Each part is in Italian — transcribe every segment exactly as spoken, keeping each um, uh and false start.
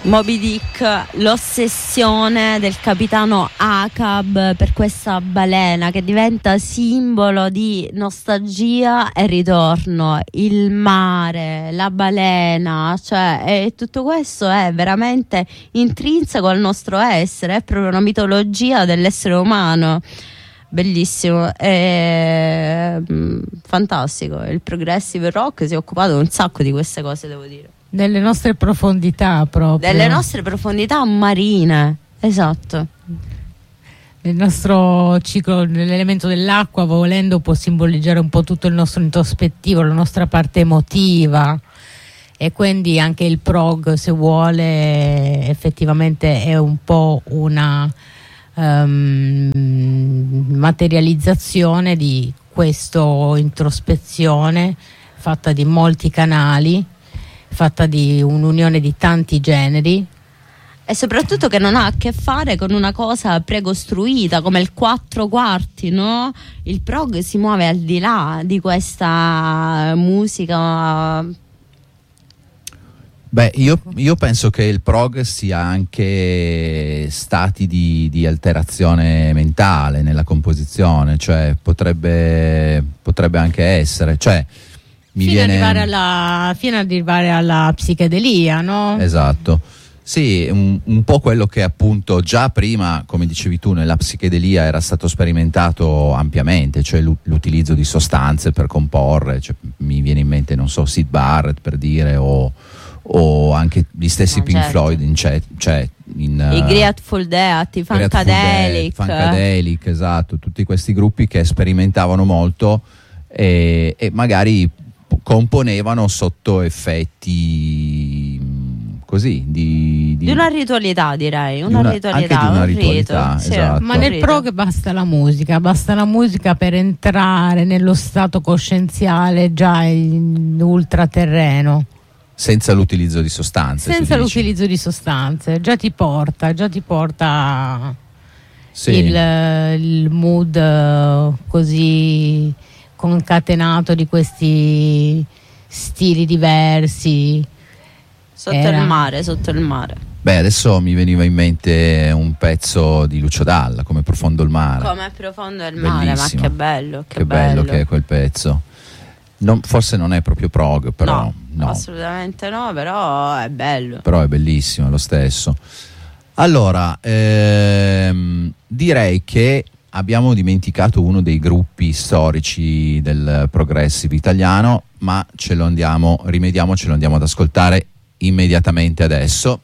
Moby Dick, l'ossessione del capitano Ahab per questa balena che diventa simbolo di nostalgia e ritorno, il mare, la balena, cioè e tutto questo è veramente intrinseco al nostro essere, è proprio una mitologia dell'essere umano. Bellissimo, è fantastico. Il progressive rock si è occupato un sacco di queste cose, devo dire. Delle nostre profondità proprio. Delle nostre profondità marine, esatto. Il nostro ciclo, l'elemento dell'acqua, volendo, può simboleggiare un po' tutto il nostro introspettivo, la nostra parte emotiva, e quindi anche il prog, se vuole, effettivamente è un po' una um, materializzazione di questa introspezione fatta di molti canali, fatta di un'unione di tanti generi, e soprattutto che non ha a che fare con una cosa precostruita come il quattro quarti, no? Il prog si muove al di là di questa musica. Beh, io, io penso che il prog sia anche stati di, di alterazione mentale nella composizione, cioè potrebbe, potrebbe anche essere, cioè mi fino, viene... ad arrivare alla, fino ad arrivare alla psichedelia, no? Esatto, sì, un, un po' quello che appunto già prima, come dicevi tu, nella psichedelia era stato sperimentato ampiamente, cioè l'utilizzo di sostanze per comporre, cioè, mi viene in mente, non so, Syd Barrett per dire, o, o anche gli stessi no, Pink certo. Floyd, in, cioè, cioè in, i Grateful Dead, i Funkadelic, Funkadelic, esatto, tutti questi gruppi che sperimentavano molto e, e magari componevano sotto effetti così di, di, di una ritualità, direi una, una ritualità, anche di una un ritualità, rito, esatto. sì, ma nel prog basta la musica basta la musica per entrare nello stato coscienziale già in ultraterreno, senza l'utilizzo di sostanze, senza l'utilizzo di sostanze già ti porta già ti porta sì. il, il mood così concatenato di questi stili diversi sotto Era. il mare, sotto il mare. Beh, adesso mi veniva in mente un pezzo di Lucio Dalla, Come profondo il mare. Come profondo il mare, bellissimo. Ma che bello, che, che bello. bello che è quel pezzo. Non, forse non è proprio prog, però no, no, assolutamente no, però è bello. Però è bellissimo lo stesso. Allora, ehm, direi che abbiamo dimenticato uno dei gruppi storici del progressive italiano, ma ce lo andiamo, rimediamo, ce lo andiamo ad ascoltare immediatamente adesso.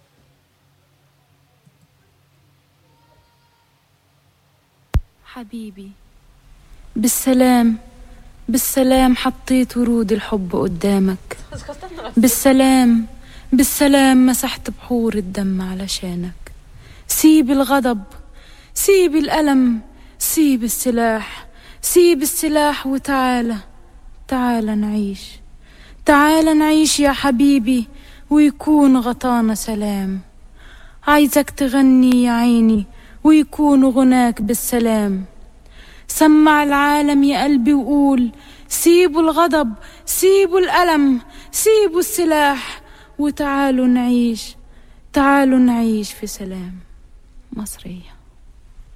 حبيبي بالسلام بالسلام حطيت ورود الحب قدامك بالسلام بالسلام مسحت بحور الدم علشانك سيب الغضب سيب الألم سيب السلاح سيب السلاح وتعالى تعالى نعيش تعالى نعيش يا حبيبي ويكون غطانا سلام عايزك تغني يا عيني ويكون غناك بالسلام سمع العالم يا قلبي وقول سيبوا الغضب سيبوا الألم سيبوا السلاح وتعالوا نعيش تعالوا نعيش في سلام مصرية.